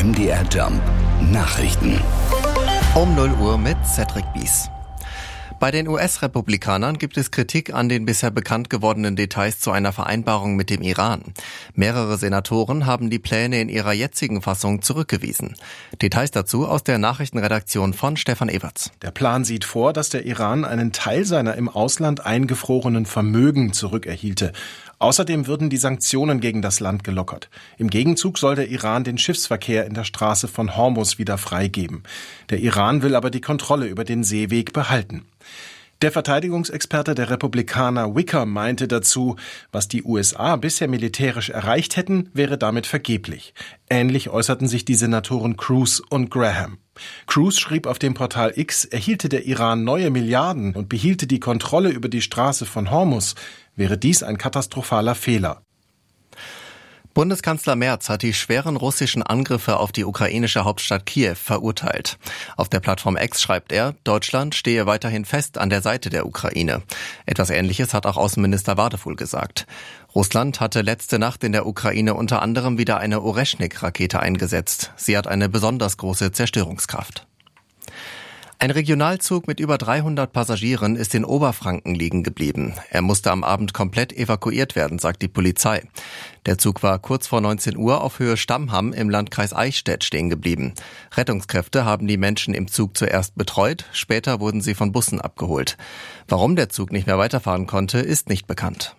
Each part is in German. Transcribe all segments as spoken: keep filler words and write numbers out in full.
M D R Jump Nachrichten. Um null Uhr mit Cedric Bies. Bei den U S-Republikanern gibt es Kritik an den bisher bekannt gewordenen Details zu einer Vereinbarung mit dem Iran. Mehrere Senatoren haben die Pläne in ihrer jetzigen Fassung zurückgewiesen. Details dazu aus der Nachrichtenredaktion von Stefan Everts. Der Plan sieht vor, dass der Iran einen Teil seiner im Ausland eingefrorenen Vermögen zurückerhielte. Außerdem würden die Sanktionen gegen das Land gelockert. Im Gegenzug soll der Iran den Schiffsverkehr in der Straße von Hormuz wieder freigeben. Der Iran will aber die Kontrolle über den Seeweg behalten. Der Verteidigungsexperte der Republikaner Wicker meinte dazu, was die U S A bisher militärisch erreicht hätten, wäre damit vergeblich. Ähnlich äußerten sich die Senatoren Cruz und Graham. Cruz schrieb auf dem Portal X, erhielte der Iran neue Milliarden und behielte die Kontrolle über die Straße von Hormuz, wäre dies ein katastrophaler Fehler. Bundeskanzler Merz hat die schweren russischen Angriffe auf die ukrainische Hauptstadt Kiew verurteilt. Auf der Plattform X schreibt er, Deutschland stehe weiterhin fest an der Seite der Ukraine. Etwas Ähnliches hat auch Außenminister Wadefuhl gesagt. Russland hatte letzte Nacht in der Ukraine unter anderem wieder eine Oreschnik-Rakete eingesetzt. Sie hat eine besonders große Zerstörungskraft. Ein Regionalzug mit über dreihundert Passagieren ist in Oberfranken liegen geblieben. Er musste am Abend komplett evakuiert werden, sagt die Polizei. Der Zug war kurz vor neunzehn Uhr auf Höhe Stammham im Landkreis Eichstätt stehen geblieben. Rettungskräfte haben die Menschen im Zug zuerst betreut, später wurden sie von Bussen abgeholt. Warum der Zug nicht mehr weiterfahren konnte, ist nicht bekannt.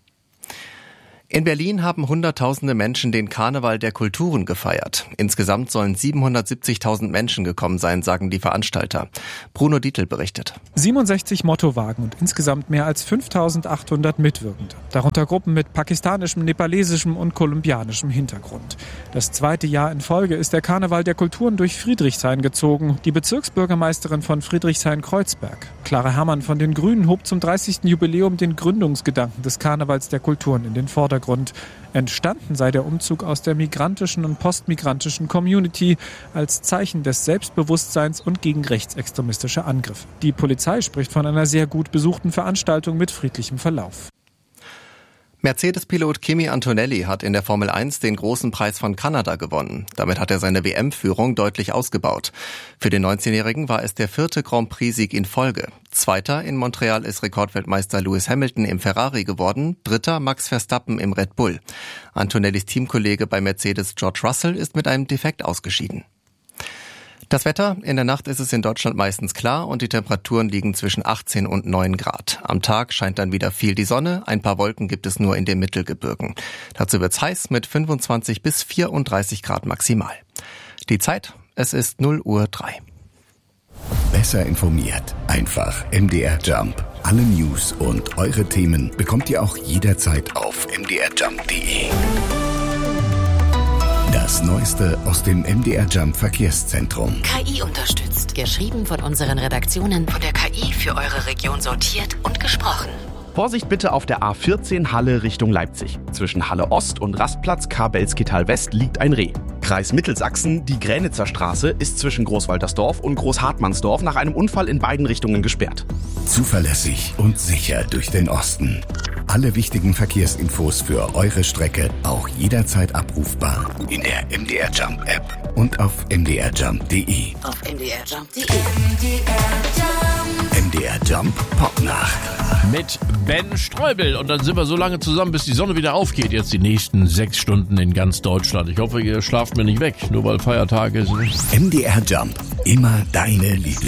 In Berlin haben Hunderttausende Menschen den Karneval der Kulturen gefeiert. Insgesamt sollen siebenhundertsiebzigtausend Menschen gekommen sein, sagen die Veranstalter. Bruno Dietl berichtet. siebenundsechzig Mottowagen und insgesamt mehr als fünftausendachthundert Mitwirkende. Darunter Gruppen mit pakistanischem, nepalesischem und kolumbianischem Hintergrund. Das zweite Jahr in Folge ist der Karneval der Kulturen durch Friedrichshain gezogen. Die Bezirksbürgermeisterin von Friedrichshain-Kreuzberg, Clara Herrmann von den Grünen, hob zum dreißigsten Jubiläum den Gründungsgedanken des Karnevals der Kulturen in den Vordergrund. Entstanden sei der Umzug aus der migrantischen und postmigrantischen Community als Zeichen des Selbstbewusstseins und gegen rechtsextremistische Angriffe. Die Polizei spricht von einer sehr gut besuchten Veranstaltung mit friedlichem Verlauf. Mercedes-Pilot Kimi Antonelli hat in der Formel eins den großen Preis von Kanada gewonnen. Damit hat er seine W M-Führung deutlich ausgebaut. Für den neunzehnjährigen war es der vierte Grand Prix-Sieg in Folge. Zweiter in Montreal ist Rekordweltmeister Lewis Hamilton im Ferrari geworden, dritter Max Verstappen im Red Bull. Antonellis Teamkollege bei Mercedes George Russell ist mit einem Defekt ausgeschieden. Das Wetter, in der Nacht ist es in Deutschland meistens klar und die Temperaturen liegen zwischen achtzehn und neun Grad. Am Tag scheint dann wieder viel die Sonne, ein paar Wolken gibt es nur in den Mittelgebirgen. Dazu wird's heiß mit fünfundzwanzig bis vierunddreißig Grad maximal. Die Zeit, es ist null Uhr drei. Besser informiert, einfach M D R Jump. Alle News und eure Themen bekommt ihr auch jederzeit auf m d r jump punkt d e. Das Neueste aus dem M D R Jump Verkehrszentrum. K I unterstützt. Geschrieben von unseren Redaktionen, von der K I für eure Region sortiert und gesprochen. Vorsicht bitte auf der A vierzehn Halle Richtung Leipzig. Zwischen Halle Ost und Rastplatz Kabelskital West liegt ein Reh. Kreis Mittelsachsen, die Gränitzer Straße ist zwischen Großwaltersdorf und Großhartmannsdorf nach einem Unfall in beiden Richtungen gesperrt. Zuverlässig und sicher durch den Osten. Alle wichtigen Verkehrsinfos für eure Strecke auch jederzeit abrufbar in der M D R Jump App und auf m d r jump punkt d e. Auf m d r jump punkt d e. M D R Jump Popnacht. Mit Ben Streubel. Und dann sind wir so lange zusammen, bis die Sonne wieder aufgeht. Jetzt die nächsten sechs Stunden in ganz Deutschland. Ich hoffe, ihr schlaft mir nicht weg, nur weil Feiertage sind. M D R Jump. Immer deine Lieblings.